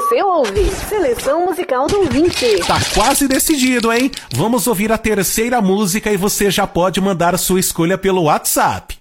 Você ouve Seleção Musical do Ouvinte. Tá quase decidido, hein? Vamos ouvir a terceira música e você já pode mandar sua escolha pelo WhatsApp.